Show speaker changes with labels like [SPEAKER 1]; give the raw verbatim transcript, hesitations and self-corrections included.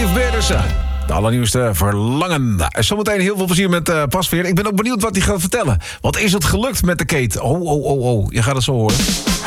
[SPEAKER 1] Yves Berdersen. De allernieuwste Verlangen. Zometeen heel veel plezier met uh, Pasveer. Ik ben ook benieuwd wat hij gaat vertellen. Wat is het gelukt met de Kate? Oh, oh, oh, oh. Je gaat het zo horen.